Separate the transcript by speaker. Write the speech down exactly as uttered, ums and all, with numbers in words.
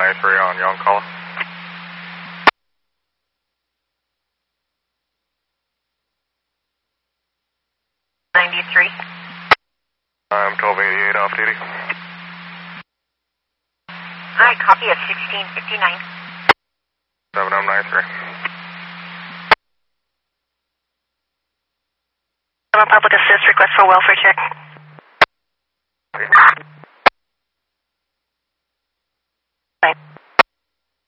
Speaker 1: ninety-three on Young Call.
Speaker 2: ninety-three.
Speaker 1: I'm twelve eighty-eight off duty.
Speaker 2: Hi, copy at sixteen fifty-nine.
Speaker 1: seven M ninety-three.
Speaker 2: Public assist request for welfare check.